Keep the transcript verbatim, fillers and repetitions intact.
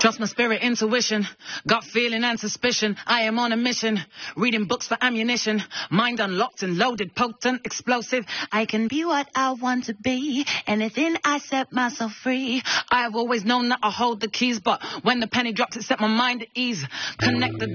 Trust my spirit, intuition, gut feeling and suspicion. I am on a mission, reading books for ammunition. Mind unlocked and loaded, potent, explosive. I can be what I want to be. Anything I set myself free. I've always known that I hold the keys, but when the penny drops, it set my mind at ease. Connect the